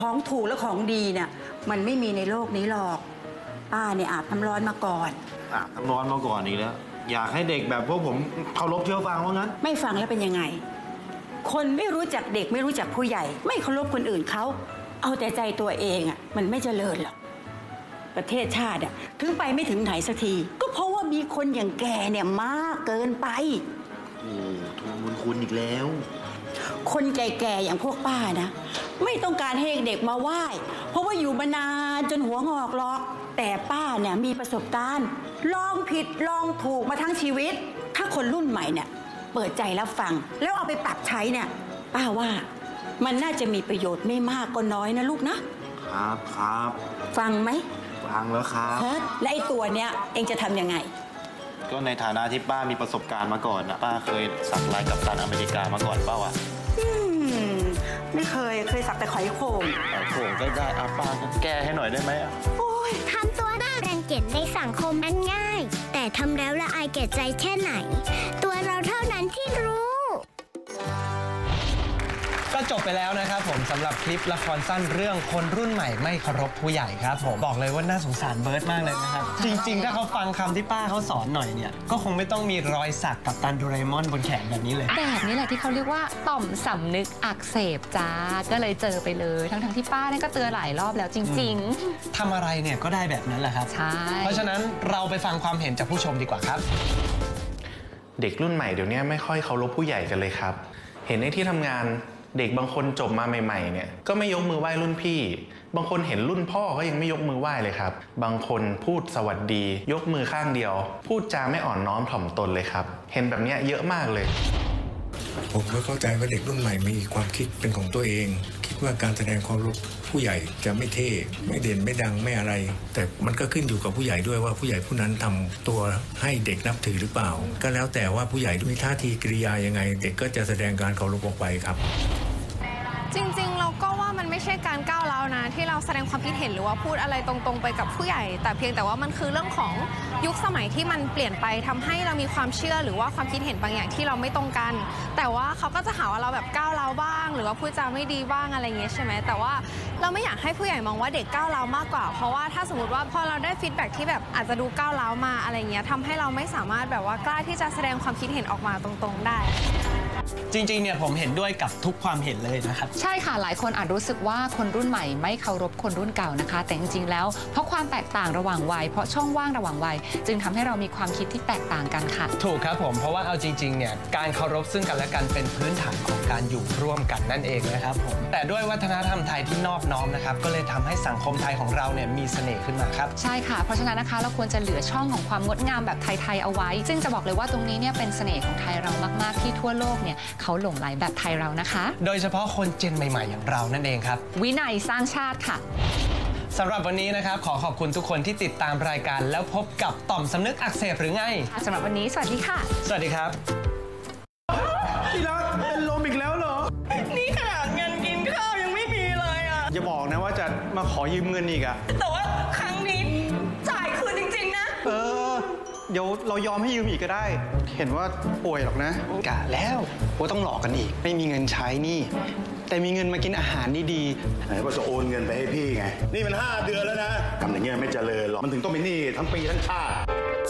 ของถูกและของดีเนี่ยมันไม่มีในโลกนี้หรอกป้าเนี่ยอาบน้ำร้อนมาก่อนอาบน้ำร้อนมาก่อนอีกแล้วอยากให้เด็กแบบพวกผมเคารพเชื่อฟังว่างั้นไม่ฟังแล้วเป็นยังไงคนไม่รู้จักเด็กไม่รู้จักผู้ใหญ่ไม่เคารพคนอื่นเขาเอาแต่ใจตัวเองอ่ะมันไม่เจริญหรอกประเทศชาติอ่ะถึงไปไม่ถึงไหนสักทีก็เพราะว่ามีคนอย่างแกเนี่ยมากเกินไปโอ้ทวงบุญคุณอีกแล้วคนแก่ๆอย่างพวกป้านะไม่ต้องการให้เด็กมาไหว้เพราะว่าอยู่มานานจนหัวงอกหรอกแต่ป้าเนี่ยมีประสบการณ์ลองผิดลองถูกมาทั้งชีวิตถ้าคนรุ่นใหม่เนี่ยเปิดใจรับฟังแล้วเอาไปปรับใช้เนี่ยป้าว่ามันน่าจะมีประโยชน์ไม่มากก็น้อยนะลูกนะครับฟังไหมฟังแล้วครับและไอ้ตัวเนี้ยเองจะทำยังไงก็ในฐานะที่ป้ามีประสบการณ์มาก่อนนะป้าเคยสักลายกัปตันอเมริกามาก่อนเปล่าวะไม่เคยสักแต่ขอยโข่งโข่งก็ได้ป้าแก้ให้หน่อยได้ไหมโอ้ยทำตัวน่ารังเกียจในสังคมนั้นง่ายแต่ทำแล้วละอายแก่ใจแค่ไหนตัวเราเท่านั้นที่รู้ก็จบไปแล้วนะครับผมสำหรับคลิปละครสั้นเรื่องคนรุ่นใหม่ไม่เคารพผู้ใหญ่ครับผมบอกเลยว่าน่าสงสารเบิร์ตมากเลยนะครับจริงๆถ้าเขาฟังคำที่ป้าเขาสอนหน่อยเนี่ยก็คงไม่ต้องมีรอยสักกับตันโดเรมอนบนแขนแบบนี้เลยแบบนี้แหละที่เขาเรียกว่าต่อมสำนึกอักเสบจ้าก็เลยเจอไปเลยทั้งที่ป้าเนี่ยก็เตือนหลายรอบแล้วจริงๆทำอะไรเนี่ยก็ได้แบบนั้นแหละครับใช่เพราะฉะนั้นเราไปฟังความเห็นจากผู้ชมดีกว่าครับเด็กรุ่นใหม่เดี๋ยวนี้ไม่ค่อยเคารพผู้ใหญ่กันเลยครับเห็นในที่ทำงานเด็กบางคนจบมาใหม่ๆเนี่ยก็ไม่ยกมือไหว้รุ่นพี่บางคนเห็นรุ่นพ่อก็ยังไม่ยกมือไหว้เลยครับบางคนพูดสวัสดียกมือข้างเดียวพูดจาไม่อ่อนน้อมถ่อมตนเลยครับเห็นแบบนี้เยอะมากเลยผมก็เข้าใจว่าเด็กรุ่นใหม่มีความคิดเป็นของตัวเองคิดว่าการแสดงเคารพผู้ใหญ่จะไม่เท่ไม่เด่นไม่ดังไม่อะไรแต่มันก็ขึ้นอยู่กับผู้ใหญ่ด้วยว่าผู้ใหญ่ผู้นั้นทำตัวให้เด็กนับถือหรือเปล่าก็แล้วแต่ว่าผู้ใหญ่มีท่าทีกริยายังไงเด็กก็จะแสดงการเคารพออกไปครับจริงๆเราก็ว่ามันไม่ใช่การก้าวร้าวนะที่เราแสดงความคิดเห็นหรือว่าพูดอะไรตรงๆไปกับผู้ใหญ่แต่เพียงแต่ว่ามันคือเรื่องของยุคสมัยที่มันเปลี่ยนไปทำให้เรามีความเชื่อหรือว่าความคิดเห็นบางอย่างที่เราไม่ตรงกันแต่ว่าเขาก็จะหาว่าเราแบบก้าวร้าวบ้างหรือว่าพูดจาไม่ดีบ้างอะไรเงี้ยใช่ไหมแต่ว่าเราไม่อยากให้ผู้ใหญ่มองว่าเด็กก้าวร้าวมากกว่าเพราะว่าถ้าสมมติว่าพอเราได้ฟีดแบ็กที่แบบอาจจะดูก้าวร้าวมาอะไรเงี้ยทำให้เราไม่สามารถแบบว่ากล้าที่จะแสดงความคิดเห็นออกมาตรงๆได้จริงๆเนี่ยผมเห็นด้วยกับทุกความเห็นเลยนะครับใช่ค่ะหลายคนอาจรู้สึกว่าคนรุ่นใหม่ไม่เคารพคนรุ่นเก่านะคะแต่จริงๆแล้วเพราะความแตกต่างระหว่างวัยเพราะช่องว่างระหว่างวัยจึงทำให้เรามีความคิดที่แตกต่างกันค่ะถูกครับผมเพราะว่าเอาจริงๆเนี่ยการเคารพซึ่งกันและกันเป็นพื้นฐานของการอยู่ร่วมกันนั่นเองนะครับผมแต่ด้วยวัฒนธรรมไทยที่นอบน้อมนะครับก็เลยทำให้สังคมไทยของเราเนี่ยมีเสน่ห์ขึ้นมาครับใช่ค่ะเพราะฉะนั้นนะคะเราควรจะเหลือช่องของความงดงามแบบไทยๆเอาไว้ซึ่งจะบอกเลยว่าตรงนี้เนี่ยเป็นเสน่ห์ของไทยเรามากๆที่ทั่วโลกเนี่ยเขาหลงไหลแบบไทยเรานะคะโดยเฉพาะคนเจนใหม่ๆอย่างเรานั่นเองครับวินัยสร้างชาติค่ะสำหรับวันนี้นะครับขอขอบคุณทุกคนที่ติดตามรายการแล้วพบกับต่อมสำนึกอักเสบหรือไงสำหรับวันนี้สวัสดีค่ะสวัสดีครับพี่รักเป็นลมอีกแล้วเหรอนี่ขนาดเงินกินข้าวยังไม่มีเลยอ่ะอย่าบอกนะว่าจะมาขอยืมเงินอีกอะแต่ว่าครั้งนี้จ่ายคืนจริงๆนะเดี๋ยวเรายอมให้ยืมอีกก็ได้เห็นว่าป่วยหรอกนะกะแล้วว่าต้องหลอกกันอีกไม่มีเงินใช้นี่แต่มีเงินมากินอาหารดีๆไหนว่าจะโอนเงินไปให้พี่ไงนี่มัน5 เดือนแล้วนะทำอย่างเงี้ยไม่เจริญหรอกมันถึงต้องเป็นหนี้ทั้งปีทั้งชาติ